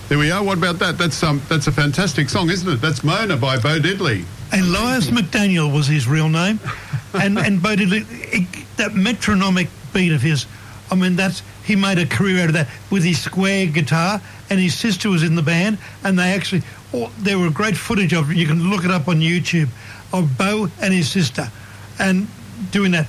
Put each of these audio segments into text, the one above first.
There we are. What about that? That's a fantastic song, isn't it? That's Mona by Bo Diddley. Elias McDaniel was his real name, and Bo Diddley, that metronomic beat of his, I mean, he made a career out of that with his square guitar, and his sister was in the band, and they actually, there were great footage of it. You can look it up on YouTube, of Bo and his sister, and doing that.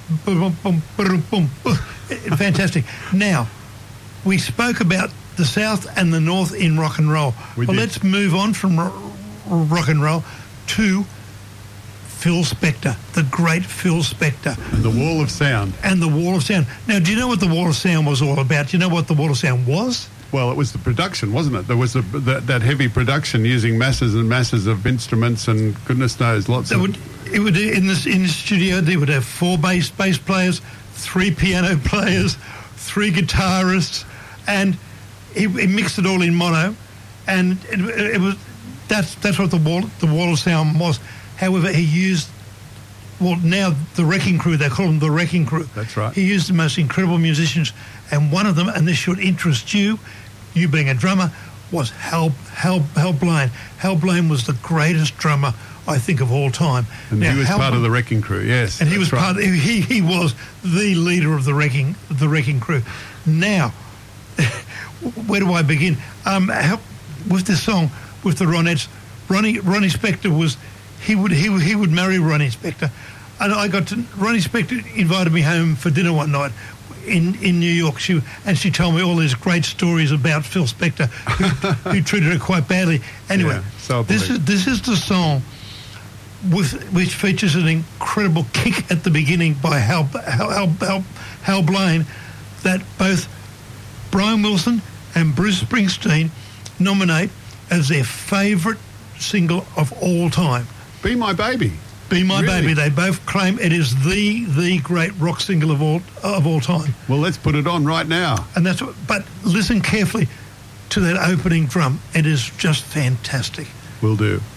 Fantastic. Now, we spoke about the South and the North in rock and roll. Let's move on from rock and roll to Phil Spector, the great Phil Spector. And the Wall of Sound. And the Wall of Sound. Now, do you know what the Wall of Sound was all about? Do you know what the Wall of Sound was? Well, it was the production, wasn't it? There was that heavy production using masses and masses of instruments and goodness knows lots of... It would in the studio, they would have 4 bass players, 3 piano players, 3 guitarists, and he mixed it all in mono, and it was that's what the Wall of Sound was. However, he used, now the Wrecking Crew, they call them the Wrecking Crew. That's right. He used the most incredible musicians, and one of them, and this should interest you being a drummer, was Hal Blaine. Hal Blaine was the greatest drummer, I think, of all time. And now, he was part of the Wrecking Crew, yes. And he was part. He was the leader of the Wrecking Crew. Now, where do I begin? With this song, with the Ronettes, Ronnie Spector was. He would marry Ronnie Spector, and Ronnie Spector invited me home for dinner one night in New York. She told me all these great stories about Phil Spector, who treated her quite badly. Anyway, this is the song which features an incredible kick at the beginning by Hal Blaine that both Brian Wilson and Bruce Springsteen nominate as their favourite single of all time. Be My Baby. Be My Baby. They both claim it is the great rock single of all time. Well, let's put it on right now. And but listen carefully to that opening drum. It is just fantastic. Will do.